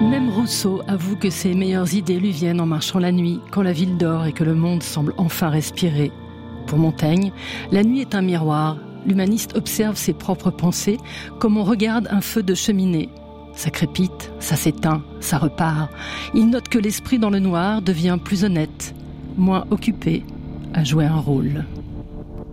Même Rousseau avoue que ses meilleures idées lui viennent en marchant la nuit, quand la ville dort et que le monde semble enfin respirer. Pour Montaigne, la nuit est un miroir. L'humaniste observe ses propres pensées comme on regarde un feu de cheminée. Ça crépite, ça s'éteint, ça repart. Il note que l'esprit dans le noir devient plus honnête, moins occupé à jouer un rôle.